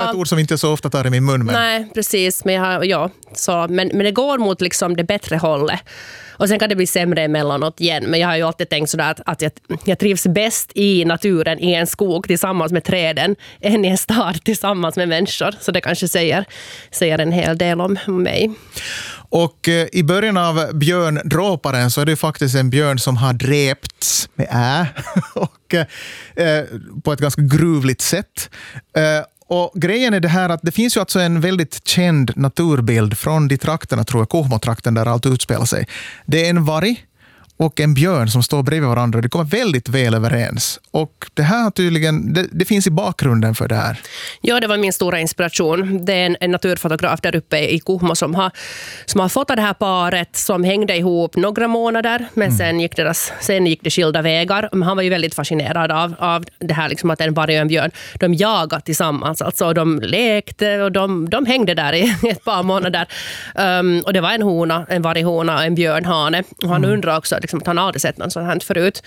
ett ord som inte så ofta tar i min mun. Men... Nej, precis. Men det går mot liksom det bättre hållet. Och sen kan det bli sämre emellanåt igen. Men jag har ju alltid tänkt sådär att jag trivs bäst i naturen, i en skog tillsammans med träden, än i en stad tillsammans med människor. Så det kanske säger en hel del om mig. Och i början av björndråparen så är det faktiskt en björn som har dräpts med och på ett ganska gruvligt sätt. Och grejen är det här att det finns ju alltså en väldigt känd naturbild från de trakterna, tror jag, Kuhmo-trakten där allt utspelar sig. Det är en varg och en björn som står bredvid varandra. Det kommer väldigt väl överens. Och det här har tydligen, det finns i bakgrunden för det här. Ja, det var min stora inspiration. Det är en naturfotograf där uppe i Kuhmo som har fotat det här paret som hängde ihop några månader. Men sen gick det skilda vägar. Men han var ju väldigt fascinerad av det här liksom att en varg och en björn, de jagade tillsammans. Alltså de lekte och de hängde där i ett par månader. Och det var en varghona och en björnhane. Och han undrar också att han aldrig sett någon sån här förut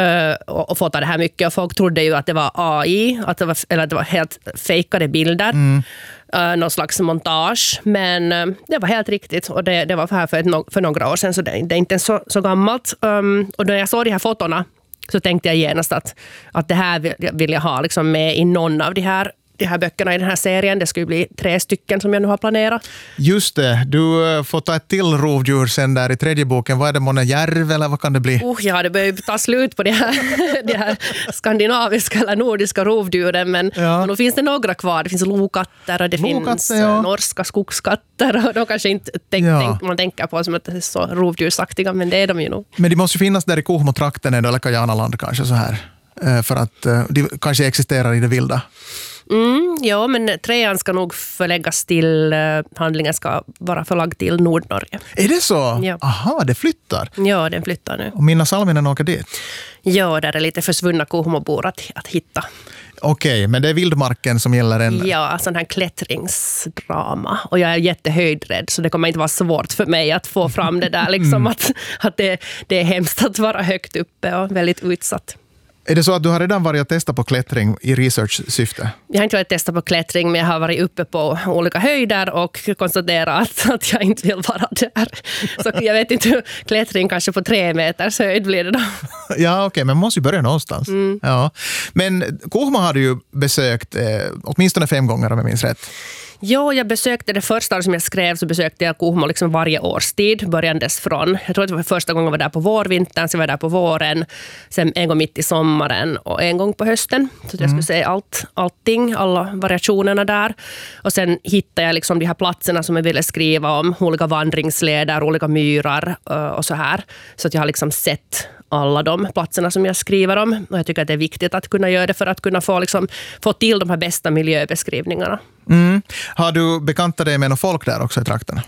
och fått det här mycket, och folk trodde ju att det var AI, att det var helt fejkade bilder, någon slags montage, men det var helt riktigt, och det var här för några år sedan, så det är inte så gammalt. Och när jag såg de här fotona så tänkte jag genast att det här vill jag ha liksom med i någon av de här böckerna i den här serien. Det skulle bli 3 stycken som jag nu har planerat. Just det. Du får ta ett till rovdjur sen där i 3:e boken. Vad är det, månne järv eller vad kan det bli? Ja, det börjar ta slut på de här skandinaviska eller nordiska rovdjuren. Men nu finns det några kvar. Det finns lokatter och det finns norska skogskatter. Och de kanske inte man tänker på som att det är så rovdjursaktiga, men det är de ju nog. Men de måste ju finnas där i Kuhmo-trakten eller Kajanaland kanske så här. För att de kanske existerar i det vilda. Ja, men 3:an ska nog förläggas till, handlingen ska vara förlagd till Nordnorge. Är det så? Ja. Aha, det flyttar. Ja, den flyttar nu. Och Minna Salminen åker dit? Ja, där är lite försvunna Kuhmobor att hitta. Okej, men det är vildmarken som gäller än? Ja, sån här klättringsdrama. Och jag är jättehöjdrädd, så det kommer inte vara svårt för mig att få fram det där liksom att det är hemskt att vara högt uppe och väldigt utsatt. Är det så att du har redan varit och testat på klättring i research-syfte? Jag har inte varit testat på klättring, men jag har varit uppe på olika höjder och konstaterat att jag inte vill vara där. Så jag vet inte hur klättring kanske på 3 meters höjd blir det då. Ja, okej, men man måste ju börja någonstans. Ja. Men Kuhmo har du ju besökt åtminstone 5 gånger om jag minns rätt. Ja, jag besökte det första som jag skrev, så besökte jag Kuhmo liksom varje årstid, börjandes från. Jag tror att det var första gången jag var där på vårvintern, så var jag där på våren, sen en gång mitt i sommaren och en gång på hösten. Så jag skulle se allting, alla variationerna där. Och sen hittade jag liksom de här platserna som jag ville skriva om, olika vandringsleder, olika myrar och så här. Så att jag har liksom sett alla de platserna som jag skriver om. Och jag tycker att det är viktigt att kunna göra det för att kunna få till de här bästa miljöbeskrivningarna. Har du bekantat dig med någon folk där också i trakterna?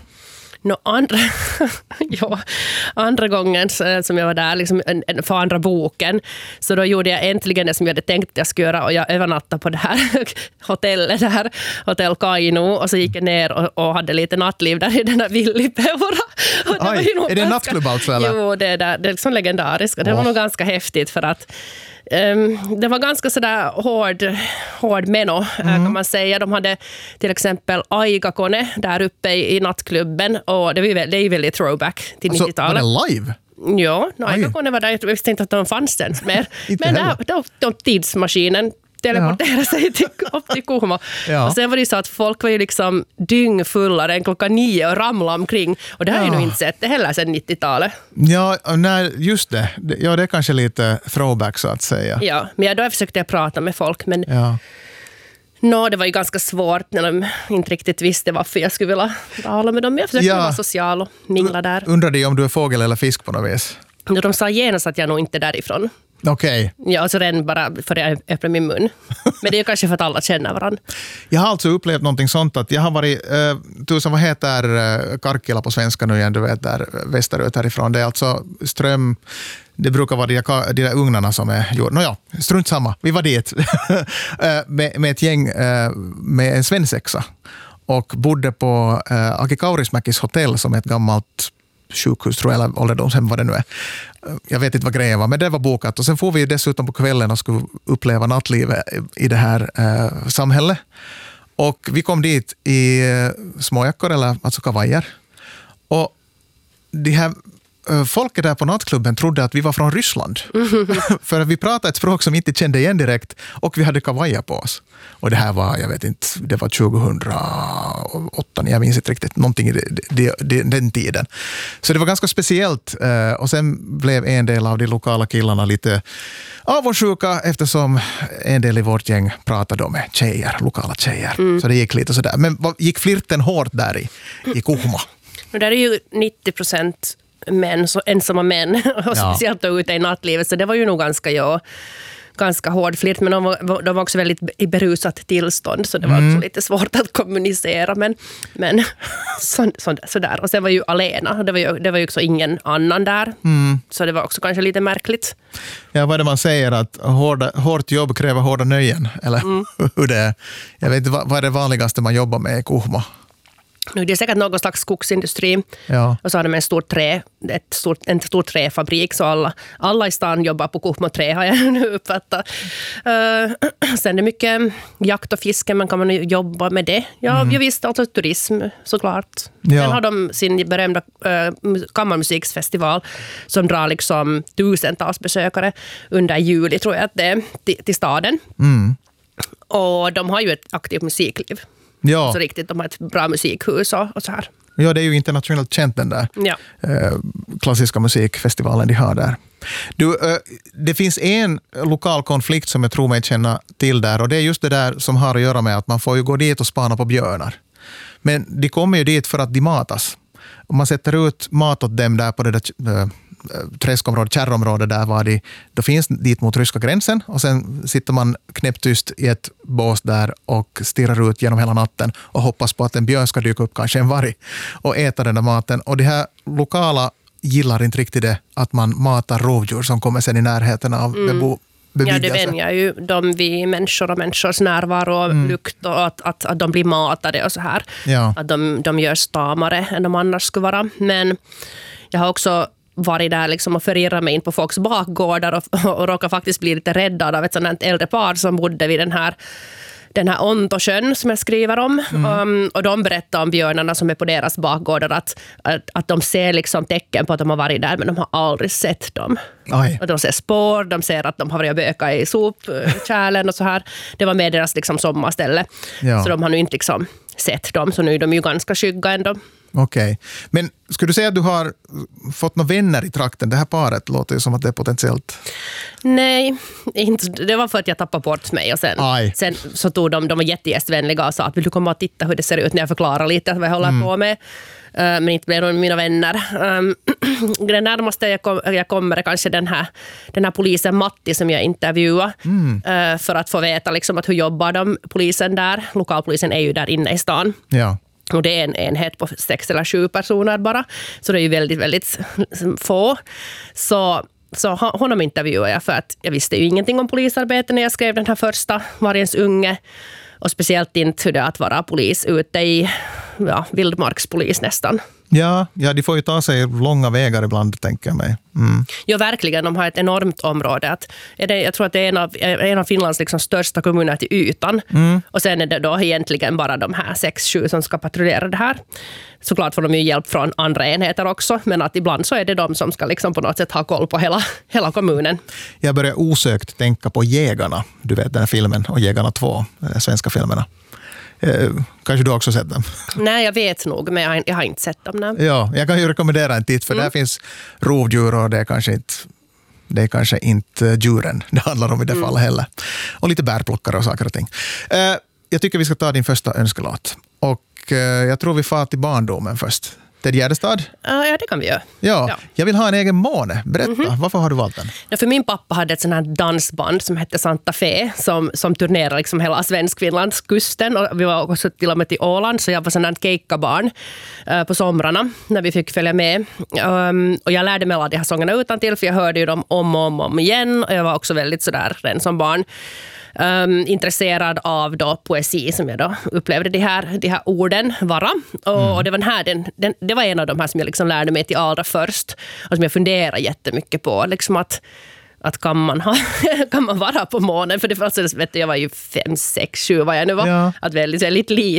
Andra gången som jag var där liksom för andra boken, så då gjorde jag äntligen det som jag hade tänkt att jag skulle göra, och jag övernattade på det här hotellet där, Hotell Kaino, och så gick jag ner och hade lite nattliv där i den där Villipeura. Är det en nattklubb alltså? Eller? Jo, det är liksom legendariskt, och det var nog ganska häftigt för att det var ganska sådär hård meno kan man säga. De hade till exempel Aikakone där uppe i nattklubben, och det är ju väldigt throwback till 90-talet. Var det live? Ja, Aikakone var där. Jag visste inte att de fanns ens mer. Men de tidsmaskinen teleportera sig upp till Kuhmo. Ja. Och sen var det så att folk var ju liksom dyngfullare än 9:00 och ramlade omkring. Och det har jag ju nog inte sett det heller sedan 90-talet. Ja, nej, just det. Ja, det är kanske lite throwback så att säga. Ja, men då försökte jag prata med folk, men det var ju ganska svårt när de inte riktigt visste varför jag skulle vilja tala med dem. Jag försökte vara social och mingla där. Undrade om du är fågel eller fisk på något vis? De sa genast att jag nog inte är därifrån. Okej. Ja, alltså redan bara för att jag öppnar min mun. Men det är kanske för att alla känner varandra. Jag har alltså upplevt någonting sånt att jag har varit, tusen vad heter Karkkila på svenska nu igen, du vet, där västerut härifrån. Det är alltså ström, det brukar vara de där ugnarna som är gjorda. Nåja, strunt samma. Vi var dit med ett gäng med en svensexa och bodde på Aki Kaurismäkis hotell som är ett gammalt sjukhus, tror jag, eller ålderdomshem, vad det nu är. Jag vet inte vad grejen var, men det var bokat. Och sen får vi dessutom på kvällen och skulle uppleva nattlivet i det här samhället. Och vi kom dit i småjackor, eller alltså kavajer. Och de här folket där på nattklubben trodde att vi var från Ryssland. För att vi pratade ett språk som vi inte kände igen direkt och vi hade kavajer på oss. Och det här var, jag vet inte, det var 2008, jag minns inte riktigt, någonting i den tiden. Så det var ganska speciellt. Och sen blev en del av de lokala killarna lite avundsjuka eftersom en del i vårt gäng pratade med tjejer, lokala tjejer. Så det gick lite sådär. Men gick flirten hårt där i Kuhmo? Det där är ju 90% män, så ensamma män, och speciellt då ute i nattlivet, så det var ju nog ganska hård flirt, men de var också väldigt i berusat tillstånd, så det var också lite svårt att kommunicera, men sådär. Och sen var ju alena, det var ju också ingen annan där, så det var också kanske lite märkligt. Ja, vad är det man säger, att hårt jobb kräver hårda nöjen, eller hur det är? Jag vet inte, vad är det vanligaste man jobbar med i Kuhmo? Det är säkert någon slags skogsindustri. Ja. Och så har de en stor träfabrik, så alla i stan jobbar på Kuhmo trä, har jag nu uppfattat. Sen är det mycket jakt och fiske, men kan man jobba med det? Ja, jag visste, alltså turism såklart. Ja. Sen har de sin berömda kammarmusiksfestival som drar liksom tusentals besökare under juli, tror jag att det är, till staden. Och de har ju ett aktivt musikliv. Ja. Så riktigt, de har ett bra musikhus och så här. Ja, det är ju internationellt känt, den där klassiska musikfestivalen de har där. Det finns en lokal konflikt som jag tror mig känna till där, och det är just det där som har att göra med att man får ju gå dit och spana på björnar. Men de kommer ju dit för att de matas. Och man sätter ut mat åt dem där på det där träskområdet, kärrområdet där då finns dit mot ryska gränsen, och sen sitter man knäpptyst i ett bås där och stirrar ut genom hela natten och hoppas på att en björn ska dyka upp, kanske en varg, och äta den där maten. Och det här lokala gillar inte riktigt det, att man matar rovdjur som kommer sen i närheten av bebyggelse. Ja, det vänjer ju de vid människor och människors närvaro och lukt, och att de blir matade och så här. Ja. Att de görs tamare än de annars skulle vara. Men jag har också varit där liksom och förirrat mig in på folks bakgårdar och råkar faktiskt bli lite räddad av ett sådant äldre par som bodde vid den här Ontosjön som jag skriver om. Och de berättar om björnarna som är på deras bakgårdar, att de ser liksom tecken på att de har varit där, men de har aldrig sett dem. Och de ser spår, de ser att de har varit böka i sopkärlen och så här. Det var med deras liksom sommarställe. Ja. Så de har nu inte liksom sett dem, så nu är de ju ganska skygga ändå. Okej. Men skulle du säga att du har fått några vänner i trakten? Det här paret låter ju som att det är potentiellt. Nej, inte. Det var för att jag tappade bort mig. Och sen så tog de var jättegästvänliga och sa att vill du komma och titta hur det ser ut när jag förklarar lite vad jag håller på med. Men inte blev de mina vänner. Det närmaste jag kommer är kanske den här polisen Matti som jag intervjuade. För att få veta liksom att hur jobbar de polisen där. Lokalpolisen är ju där inne i stan. Ja. Och det är en enhet på 6 eller 7 personer bara. Så det är ju väldigt, väldigt få. Så honom intervjuade jag för att jag visste ju ingenting om polisarbete när jag skrev den här första Vargens unge. Och speciellt inte hur det är att vara polis ute i vildmarkspolis nästan. Ja, de får ju ta sig långa vägar ibland, tänker jag mig. Ja, verkligen. De har ett enormt område. Jag tror att det är en av Finlands liksom största kommuner till ytan. Och sen är det då egentligen bara de här 6-7 som ska patrullera det här. Såklart får de ju hjälp från andra enheter också, men att ibland så är det de som ska liksom på något sätt ha koll på hela kommunen. Jag börjar osökt tänka på Jägarna. Du vet den här filmen, och Jägarna 2, de svenska filmerna. Kanske du också sett dem? Nej, jag vet nog, men jag har inte sett dem. Nej. Ja, jag kan ju rekommendera en titt, för där finns rovdjur och det är kanske inte djuren det handlar om i det fallet heller. Och lite bärplockare och saker och ting. Jag tycker vi ska ta din första önskelåt. Och jag tror vi far till barndomen först. Ted Gärdestad? Ja, det kan vi göra. Ja. Jag vill ha en egen måne. Berätta, varför har du valt den? Ja, för min pappa hade ett sånt här dansband som hette Santa Fe som turnerade liksom hela Svenskfinlands kusten. Och vi var också till och med till Åland, så jag var sån här keikkabarn på somrarna när vi fick följa med. Och jag lärde mig alla de här sångerna utan till, för jag hörde ju dem om igen. Och jag var också väldigt sådär redan som barn. Intresserad av då poesi, som jag då upplevde de här orden vara. Och det var det var en av de här som jag liksom lärde mig till allra först, och som jag funderar jättemycket på. Liksom att att kan man vara på månen? För det första vet jag var ju 5, 6, 7 vad jag nu var. Ja. Att väldigt lite